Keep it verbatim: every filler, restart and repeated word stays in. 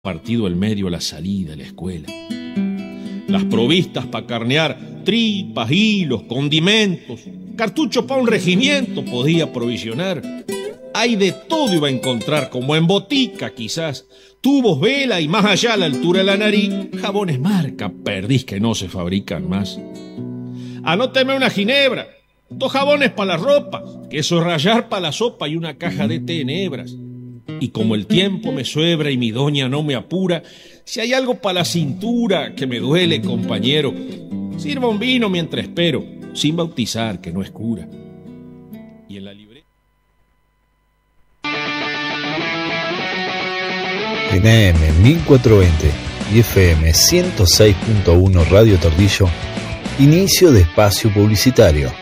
partido el medio a la salida de la escuela. Las provistas para carnear, tripas, hilos, condimentos, cartuchos para un regimiento podía provisionar. Hay de todo iba a encontrar, como en botica quizás, tubos, vela y más allá a la altura de la nariz, jabones marca, perdiz que no se fabrican más. Anóteme una ginebra, dos jabones para la ropa, queso rallar para la sopa y una caja de té en hebras. Y como el tiempo me suebra y mi doña no me apura, si hay algo para la cintura que me duele, compañero, sirva un vino mientras espero, sin bautizar que no es cura. Y en la libreta... En A M mil cuatrocientos veinte y F M ciento seis punto uno Radio Tordillo, inicio de espacio publicitario.